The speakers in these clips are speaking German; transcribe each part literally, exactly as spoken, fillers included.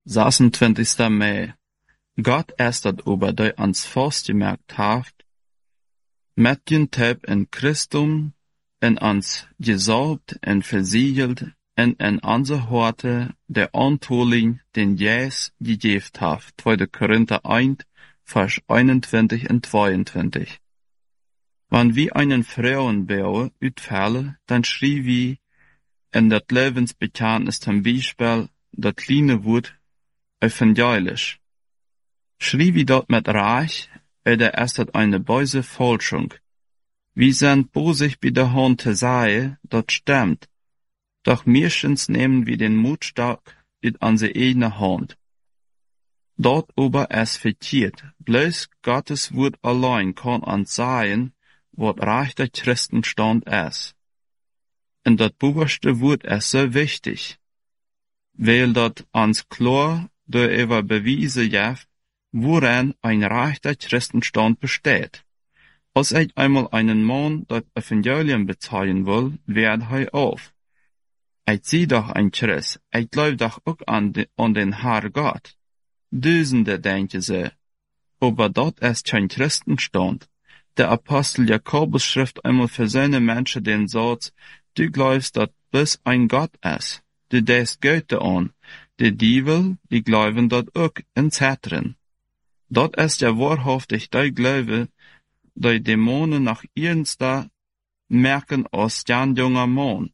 sechsundzwanzigster Mai. Gott erst dat ober dei ans vastgemerkt haft, met den Tab in Christum, en ans gesalbt en versiegelt, en en anse Horte der Antoling den Jes gegeft haft. Zweiter Korinther eins, Vers einundzwanzig und zweiundzwanzig. Wann wie einen Frauenbau utfälle, dann schrie wie in dat Lebensbekenntnis zum Beispiel dat kleine Wort evangelisch. Schrie wie dort mit Reich, oder erst dat eine böse Fälschung. Wie sind bosig bei der Hand zu sei, dort stimmt. Doch meistens nehmen wir den Mut stark in unsere eigene Hand. Dort aber es verkehrt, bloß Gottes Wort allein kann uns sagen, was rechter Christenstand ist. Und das bewusste Wort ist so wichtig, weil dort uns klar darüber bewiesen wird, worin ein rechter Christenstand besteht. Als ich einmal einen Mann das Evangelium bezeugen will, wehrt er auf. Ich sehe doch ein Christ, ich glaube doch auch an, de, an den Herr Gott. Dusende denken sie, aber dort ist kein Christenstand. Der Apostel Jakobus schrift einmal für seine Menschen den Satz, du glaubst, dass bis ein Gott ist. Du däst Götter an. Die Diebel, die glauben dort auch in Zetren. Dort ist ja wahrhaftig der Glaube, die Dämonen nach ihrster merken als jan junger Mann.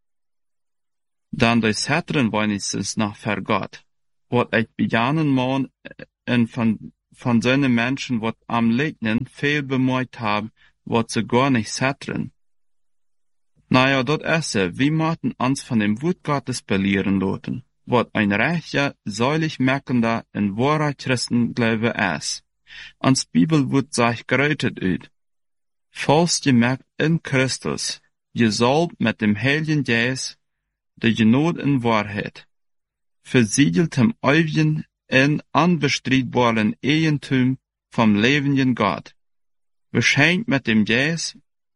Dann die Zetren wenigstens nach Vergott. Wat ich bejahen Mann en von, von seinen Menschen, wat am Legnen viel bemoeit haben, wat sie gar nicht zetren. Naja, dort ist er, wie machten uns von dem Wut Gottes belehren lassen, wat ein rechter, säulich merkender en wahrer Christenglaube ist. Ans Bibelwort sagt geräutet ut. Falls gemerkt in Christus, gesalbt mit dem Heiligen Geist, der Genot in Wahrheit, versiegelt im ewigen in unbestreitbaren Eigentum vom lebenden Gott, beschenkt mit dem Geist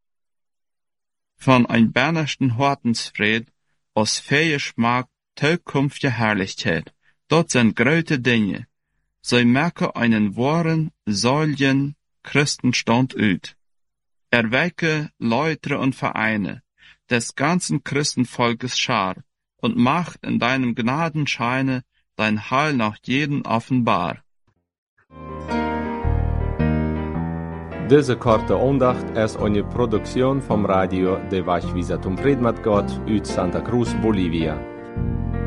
von ein bernersten Hortensfried aus Fähigschmack zukünftiger Herrlichkeit. Dort sind große Dinge. Sie merken einen wahren, säuligen Christenstand ut. Erwecke Leute und Vereine des ganzen Christenvolkes Schar und macht in deinem Gnadenscheine dein Heil nach jedem offenbar. Diese korte Andacht ist eine Produktion vom Radio de Vachvisatum Predmat Gott uit Santa Cruz, Bolivia.